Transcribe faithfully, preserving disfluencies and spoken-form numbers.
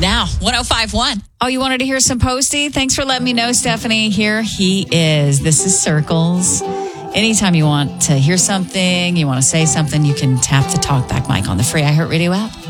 Now, one oh five point one. Oh, you wanted to hear some Posty? Thanks for letting me know, Stephanie. Here he is. This is Circles. Anytime you want to hear something, you want to say something, you can tap the talkback mic on the free iHeartRadio app.